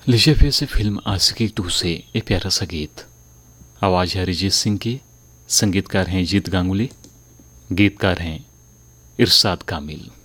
लीजिए फिर से फिल्म आशिकी 2 से एक प्यारा सा गीत। आवाज़ है अरिजीत सिंह की, संगीतकार हैं जीत गांगुली, गीतकार हैं इरशाद कामिल।